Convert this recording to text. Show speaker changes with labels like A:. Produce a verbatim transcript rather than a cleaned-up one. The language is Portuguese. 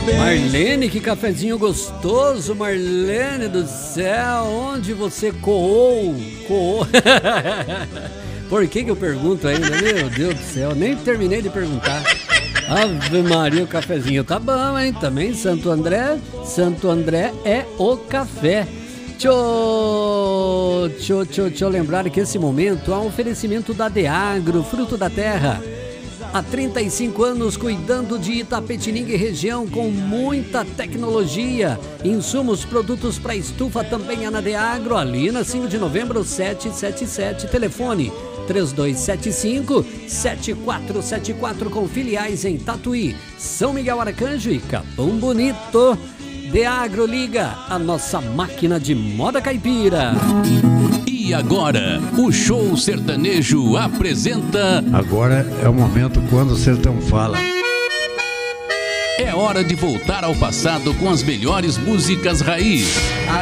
A: Marlene, que cafezinho gostoso, Marlene do céu, onde você coou? Coou? Por que que eu pergunto ainda? Meu Deus do céu, nem terminei de perguntar. Ave Maria, o cafezinho tá bom, hein? Também Santo André, Santo André é o café. Deixa eu, deixa, eu, deixa, eu, deixa eu lembrar que esse momento há um oferecimento da Deagro, fruto da terra. Há trinta e cinco anos cuidando de Itapetininga e região com muita tecnologia. Insumos, produtos para estufa também é na Deagro, ali na cinco de novembro setecentos e setenta e sete. Telefone três dois sete cinco, sete quatro sete quatro com filiais em Tatuí, São Miguel Arcanjo e Capão Bonito. Deagro, liga a nossa máquina de moda caipira.
B: E agora, o Show Sertanejo apresenta...
C: Agora é o momento quando o sertão fala.
B: É hora de voltar ao passado com as melhores músicas raiz.